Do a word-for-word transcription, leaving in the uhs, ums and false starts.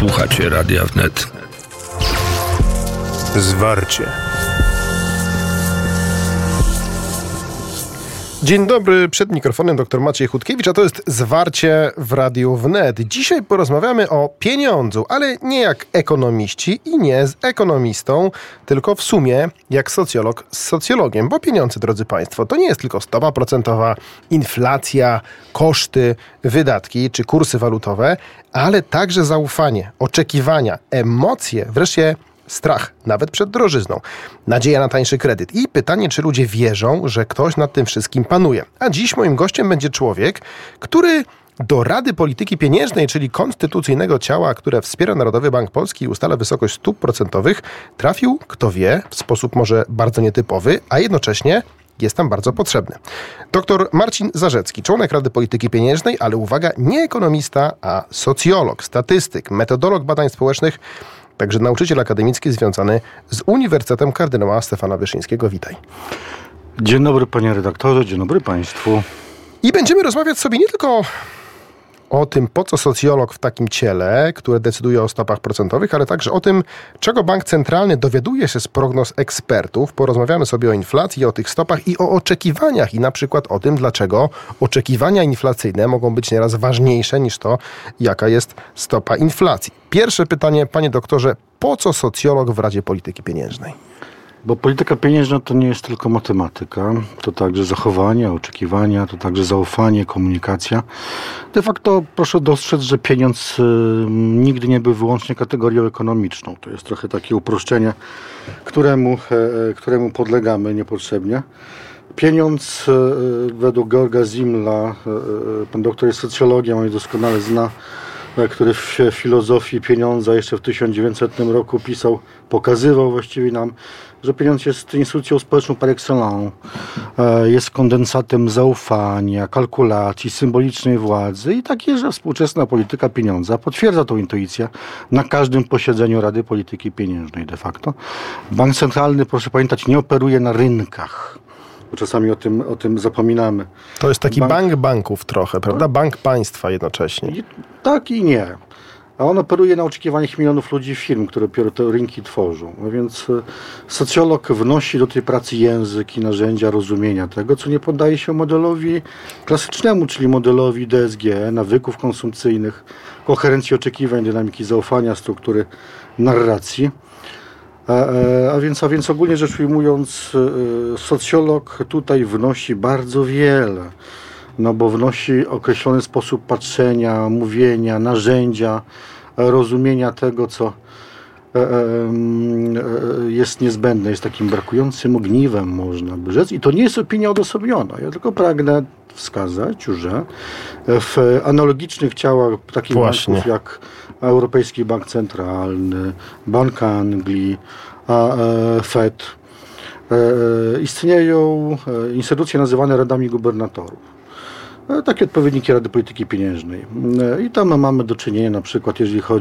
Słuchacie Radia Wnet. Zwarcie. Dzień dobry, przed mikrofonem dr Maciej Chudkiewicz, a to jest Zwarcie w Radiu Wnet. Dzisiaj porozmawiamy o pieniądzu, ale nie jak ekonomiści i nie z ekonomistą, tylko w sumie jak socjolog z socjologiem. Bo pieniądze, drodzy Państwo, to nie jest tylko stopa procentowa, inflacja, koszty, wydatki czy kursy walutowe, ale także zaufanie, oczekiwania, emocje, wreszcie strach, nawet przed drożyzną. Nadzieja na tańszy kredyt. I pytanie, czy ludzie wierzą, że ktoś nad tym wszystkim panuje. A dziś moim gościem będzie człowiek, który do Rady Polityki Pieniężnej, czyli konstytucyjnego ciała, które wspiera Narodowy Bank Polski i ustala wysokość stóp procentowych, trafił, kto wie, w sposób może bardzo nietypowy, a jednocześnie jest tam bardzo potrzebny. Doktor Marcin Zarzecki, członek Rady Polityki Pieniężnej, ale uwaga, nie ekonomista, a socjolog, statystyk, metodolog badań społecznych, także nauczyciel akademicki związany z Uniwersytetem Kardynała Stefana Wyszyńskiego. Witaj. Dzień dobry, panie redaktorze, dzień dobry państwu. I będziemy rozmawiać sobie nie tylko o tym, po co socjolog w takim ciele, które decyduje o stopach procentowych, ale także o tym, czego bank centralny dowiaduje się z prognoz ekspertów. Porozmawiamy sobie o inflacji, o tych stopach i o oczekiwaniach i na przykład o tym, dlaczego oczekiwania inflacyjne mogą być nieraz ważniejsze niż to, jaka jest stopa inflacji. Pierwsze pytanie, panie doktorze, po co socjolog w Radzie Polityki Pieniężnej? Bo polityka pieniężna to nie jest tylko matematyka, to także zachowania, oczekiwania, to także zaufanie, komunikacja. De facto proszę dostrzec, że pieniądz y, nigdy nie był wyłącznie kategorią ekonomiczną. To jest trochę takie uproszczenie, któremu, e, któremu podlegamy niepotrzebnie. Pieniądz e, według Georga Simmela, e, pan doktor jest socjologiem, on je doskonale zna, który w filozofii pieniądza jeszcze w tysiąc dziewięćsetnym roku pisał, pokazywał właściwie nam, że pieniądz jest instytucją społeczną par excellence, jest kondensatem zaufania, kalkulacji, symbolicznej władzy i tak jest, że współczesna polityka pieniądza potwierdza tą intuicję na każdym posiedzeniu Rady Polityki Pieniężnej de facto. Bank centralny, proszę pamiętać, nie operuje na rynkach. Bo czasami o tym, o tym zapominamy. To jest taki bank, bank banków trochę, prawda? Bank państwa jednocześnie. I, tak i nie. A on operuje na oczekiwaniach milionów ludzi, firm, które dopiero te rynki tworzą. No więc socjolog wnosi do tej pracy język i narzędzia rozumienia tego, co nie poddaje się modelowi klasycznemu, czyli modelowi D S G, nawyków konsumpcyjnych, koherencji oczekiwań, dynamiki zaufania, struktury narracji. A, a, więc, a więc ogólnie rzecz ujmując, socjolog tutaj wnosi bardzo wiele, no bo wnosi określony sposób patrzenia, mówienia, narzędzia, rozumienia tego, co e, e, jest niezbędne, jest takim brakującym ogniwem, można by rzec. I to nie jest opinia odosobniona. Ja tylko pragnę wskazać, że w analogicznych ciałach takich Właśnie. banków jak Europejski Bank Centralny, Bank Anglii, a, e, Fed, e, istnieją instytucje nazywane radami gubernatorów. E, takie odpowiedniki Rady Polityki Pieniężnej. E, I tam mamy do czynienia na przykład, jeżeli chodzi